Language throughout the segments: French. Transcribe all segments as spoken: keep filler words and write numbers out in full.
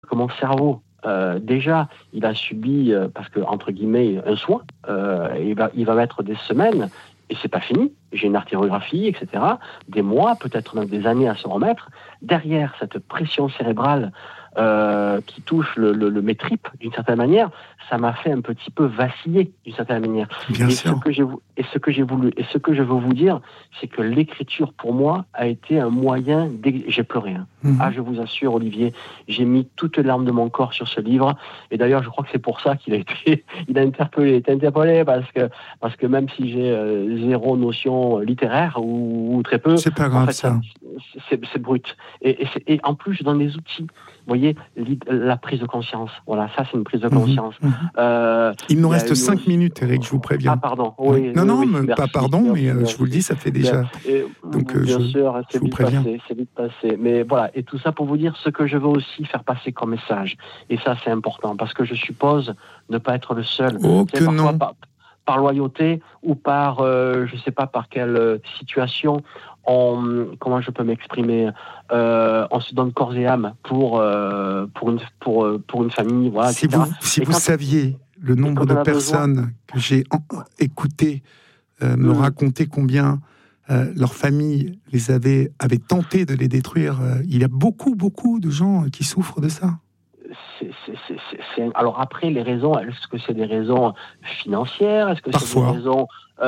que mon cerveau, euh, déjà, il a subi, euh, parce que, entre guillemets, un soin, euh, il, va, il va mettre des semaines, et c'est pas fini. J'ai une artériographie, et cetera. Des mois, peut-être même des années à se remettre. Derrière cette pression cérébrale euh, qui touche le, le, le, mes tripes, d'une certaine manière, ça m'a fait un petit peu vaciller, d'une certaine manière. Bien et, sûr. Ce que j'ai, et ce que j'ai voulu, et ce que je veux vous dire, c'est que l'écriture, pour moi, a été un moyen... D'ex... J'ai pleuré. Hein. Mm-hmm. Ah, je vous assure, Olivier, j'ai mis toutes les larmes de mon corps sur ce livre. Et d'ailleurs, je crois que c'est pour ça qu'il a été, il a interpellé, été interpellé, parce que, parce que même si j'ai euh, zéro notion littéraire, ou, ou très peu, c'est pas grave, en fait, ça. C'est, c'est brut. Et, et, c'est, et en plus, je donne des outils. Vous voyez, la prise de conscience. Voilà, ça, c'est une prise de conscience. Mmh, mmh. Euh, il nous reste cinq aussi... minutes, Eric, je vous préviens. Ah, pardon. Oui, oui. Non, oui, non, oui, mais merci, pas pardon, merci, mais merci. je vous le dis, ça fait déjà... Et, Donc, bien je, sûr, c'est je vous vite préviens. passé, c'est vite passé. Mais voilà, et tout ça pour vous dire ce que je veux aussi faire passer comme message. Et ça, c'est important, parce que je suppose ne pas être le seul. Oh, que non. Par, par loyauté, ou par, euh, je ne sais pas par quelle euh, situation... On, comment je peux m'exprimer, euh, on se donne corps et âme pour, euh, pour, une, pour, pour une famille, voilà, si et cetera. Vous, si et vous quand, saviez le nombre de personnes besoin, que j'ai en, écoutées euh, me mmh. raconter combien euh, leur famille les avait, avait tenté de les détruire, euh, il y a beaucoup, beaucoup de gens qui souffrent de ça. C'est, c'est, c'est, c'est... Alors après, les raisons, est-ce que c'est des raisons financières? Est-ce que Parfois. c'est des raisons,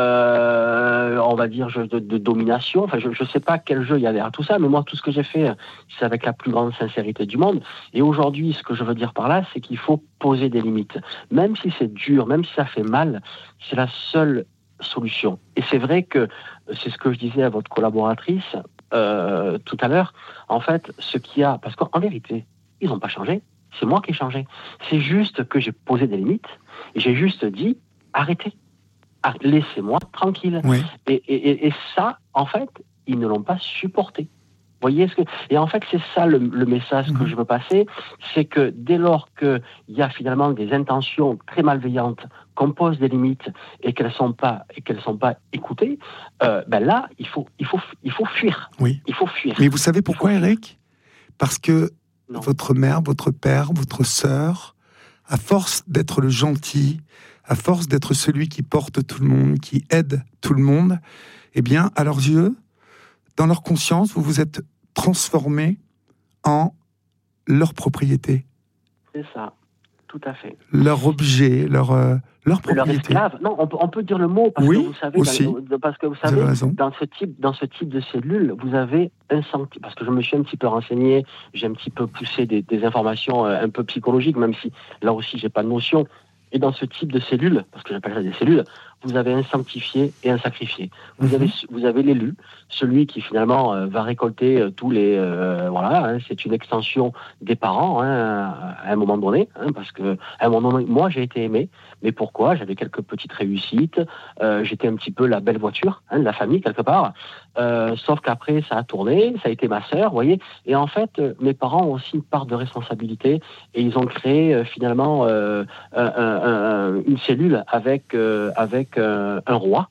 euh, on va dire, de, de domination? Enfin, je ne sais pas quel jeu il y a derrière tout ça, mais moi, tout ce que j'ai fait, c'est avec la plus grande sincérité du monde. Et aujourd'hui, ce que je veux dire par là, c'est qu'il faut poser des limites. Même si c'est dur, même si ça fait mal, c'est la seule solution. Et c'est vrai que, c'est ce que je disais à votre collaboratrice euh, tout à l'heure, en fait, ce qu'il y a... Parce qu'en vérité, ils n'ont pas changé. C'est moi qui ai changé. C'est juste que j'ai posé des limites et j'ai juste dit arrêtez, laissez-moi tranquille. Oui. Et, et, et ça, en fait, ils ne l'ont pas supporté. Vous voyez ce que... Et en fait, c'est ça le, le message mmh. que je veux passer, c'est que dès lors qu'il y a finalement des intentions très malveillantes, qu'on pose des limites et qu'elles ne sont pas et qu'elles sont pas écoutées, euh, ben là, il faut, il faut, il faut fuir. Oui. Il faut fuir. Mais vous savez pourquoi, Eric ? Parce que Non. votre mère, votre père, votre sœur, à force d'être le gentil, à force d'être celui qui porte tout le monde, qui aide tout le monde, eh bien, à leurs yeux, dans leur conscience, vous vous êtes transformé en leur propriété. C'est ça, tout à fait. Leur objet, leur, euh, leur propriété. Leur esclave. Non, on peut, on peut dire le mot, parce oui, que vous savez, aussi. Dans, parce que vous savez, vous dans ce type, dans ce type de cellules, vous avez un sentiment. Parce que je me suis un petit peu renseigné, j'ai un petit peu poussé des, des informations un peu psychologiques, même si là aussi j'ai pas de notion. Et dans ce type de cellules, parce que j'appelle ça des cellules, vous avez un sanctifié et un sacrifié. Vous mmh. avez, vous avez l'élu, celui qui finalement euh, va récolter euh, tous les... Euh, voilà, hein, c'est une extension des parents hein, à un moment donné, hein, parce que à un moment donné, moi j'ai été aimé, mais pourquoi ? J'avais quelques petites réussites, euh, j'étais un petit peu la belle voiture hein, de la famille quelque part, euh, sauf qu'après ça a tourné, ça a été ma sœur, vous voyez, et en fait euh, mes parents ont aussi une part de responsabilité et ils ont créé euh, finalement euh, un, un, un, une cellule avec, euh, avec Euh, un roi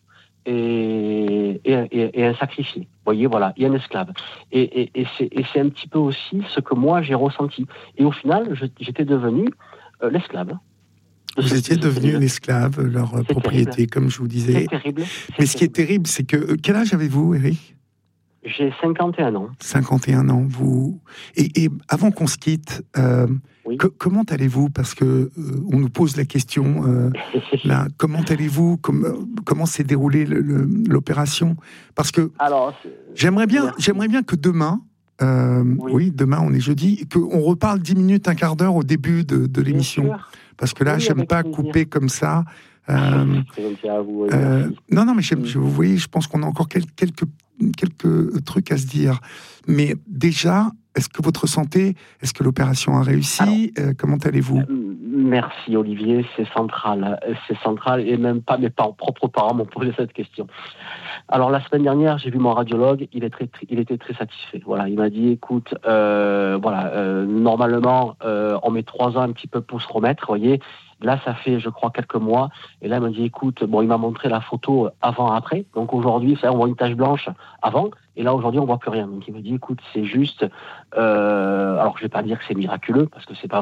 et, et, et, et un sacrifié. Vous voyez, voilà, il y a un esclave. Et, et, et, c'est, et c'est un petit peu aussi ce que moi j'ai ressenti. Et au final, je, j'étais devenu euh, l'esclave. Vous étiez devenu l'esclave, leur c'est propriété, terrible. comme je vous disais. C'est terrible. C'est Mais ce qui est terrible, c'est que... Quel âge avez-vous, Eric ? J'ai cinquante et un ans. cinquante et un ans, vous... Et, et avant qu'on se quitte, euh, oui. que, comment allez-vous ? Parce que euh, on nous pose la question, euh, là, comment allez-vous ? Comme, Comment s'est déroulée le, le, l'opération ? Parce que Alors, j'aimerais bien, j'aimerais bien que demain, euh, oui. oui, demain on est jeudi, qu'on reparle dix minutes, un quart d'heure au début de, de l'émission. Parce que là, oui, j'aime pas plaisir. Couper comme ça. Euh, vous, euh, non, non, mais j'aime, je, vous voyez, je pense qu'on a encore quelques, quelques, quelques trucs à se dire. Mais déjà, est-ce que votre santé, est-ce que l'opération a réussi ? Alors, euh, Comment allez-vous ? Merci Olivier, c'est central, c'est central et même pas mes parents, propres parents m'ont posé cette question. Alors la semaine dernière, j'ai vu mon radiologue, il, est très, il était très satisfait. Voilà, il m'a dit, écoute, euh, voilà, euh, normalement, euh, on met trois ans un petit peu pour se remettre, vous voyez. Là, ça fait, je crois, quelques mois. Et là, il m'a dit, écoute, bon, il m'a montré la photo avant-après. Donc aujourd'hui, ça, on voit une tache blanche avant. Et là, aujourd'hui, on voit plus rien. Donc il me dit, écoute, c'est juste, euh, alors je vais pas dire que c'est miraculeux, parce que c'est pas